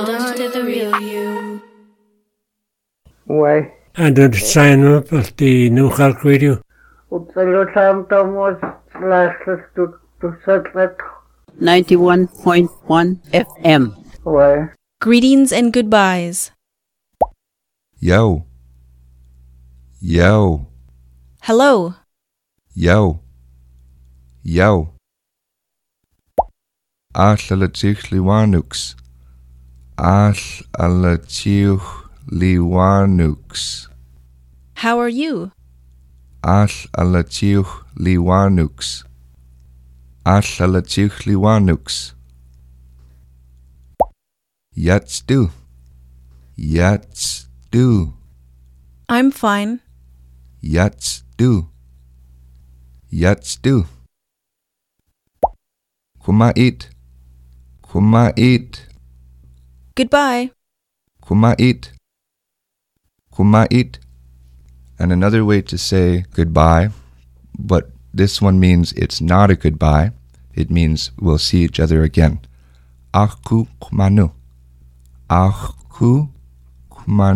Down to the real you. Why? And to sign up at the New Calc Radio. Utsalutam Thomas lashes to Setlet. 91.1 FM. Why? Greetings and goodbyes. Yo. Yo. Hello. Yo. Yo. All alatich liwanux. All alatich liwanux. How are you? All alatich liwanux. All alatich liwanux. Yats do. Yats do. I'm fine. Yats do. Yats do. Kumait. Kumait. Goodbye. Kumait. Kumait. And another way to say goodbye, but this one means it's not a goodbye. It means we'll see each other again. Aku kumanu. Aku kumanu.